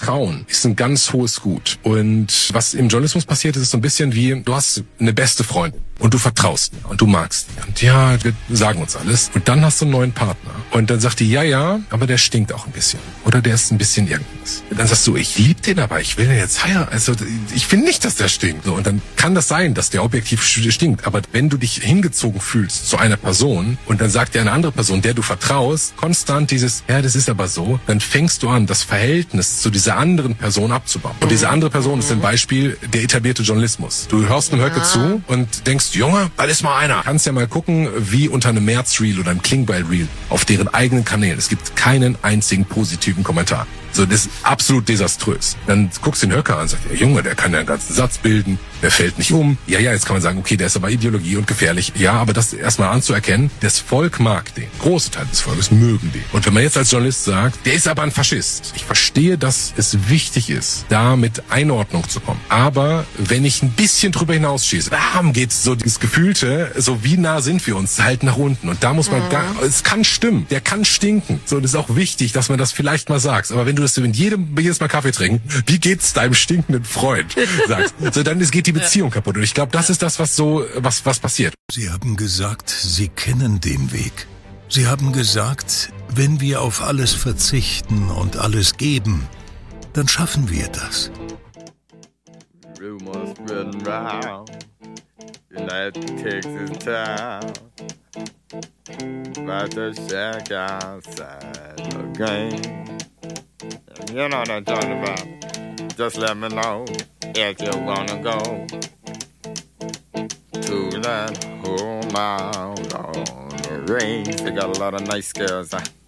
Vertrauen ist ein ganz hohes Gut. Und was im Journalismus passiert, ist so ein bisschen wie, du hast eine beste Freundin und du vertraust mir und du magst die. Und ja, wir sagen uns alles. Und dann hast du einen neuen Partner. Und dann sagt die, ja, aber der stinkt auch ein bisschen. Oder der ist ein bisschen irgendwas. Und dann sagst du, ich liebe den, aber ich will den jetzt heiraten. Also ich finde nicht, dass der stinkt. So, und dann kann das sein, dass der objektiv stinkt. Aber wenn du dich hingezogen fühlst zu einer Person und dann sagt dir eine andere Person, der du vertraust, konstant dieses, ja, das ist aber so, dann fängst du an, das Verhältnis zu dieser anderen Person abzubauen. Und diese andere Person ist zum Beispiel der etablierte Journalismus. Du hörst einem Höcke zu und denkst, Junge, da ist mal einer. Kannst ja mal gucken, wie unter einem März-Reel oder einem Klingbeil-Reel auf deren eigenen Kanälen. Es gibt keinen einzigen positiven Kommentar. So, das ist absolut desaströs. Dann guckst du den Höcker an und sagst, der Junge, der kann ja einen ganzen Satz bilden, der fällt nicht um. Ja, jetzt kann man sagen, okay, der ist aber Ideologie und gefährlich. Ja, aber das erstmal anzuerkennen, das Volk mag den. Große Teil des Volkes mögen den. Und wenn man jetzt als Journalist sagt, der ist aber ein Faschist. Ich verstehe, dass es wichtig ist, da mit Einordnung zu kommen. Aber wenn ich ein bisschen drüber hinausschieße, darum geht's so dieses Gefühlte, so wie nah sind wir uns, halt nach unten. Und da muss man, es kann stimmen, der kann stinken. So, das ist auch wichtig, dass man das vielleicht mal sagt. Aber wenn du das jedes Mal Kaffee trinken, wie geht's deinem stinkenden Freund, sagst, so dann geht die Beziehung kaputt. Und ich glaube, das ist das, was passiert. Sie haben gesagt, Sie kennen den Weg. Sie haben gesagt, wenn wir auf alles verzichten und alles geben, dann schaffen wir das. Rumors spreading round, United Texas town, about to shack outside the game. You know what I'm talking about. Just let me know if you wanna go to that whole mile on the range. They got a lot of nice girls.